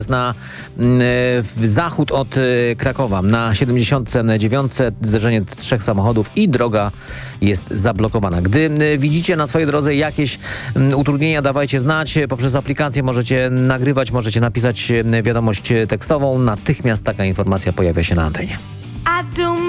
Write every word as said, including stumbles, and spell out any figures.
na w zachód od Krakowa. Na siedemdziesiąt dziewięć zderzenie trzech samochodów i droga jest zablokowana. Gdy widzicie na swojej drodze jakieś utrudnienia, dawajcie znać. Poprzez aplikację możecie nagrywać, możecie napisać wiadomość tekstową. Natychmiast taka informacja pojawia się na antenie. I do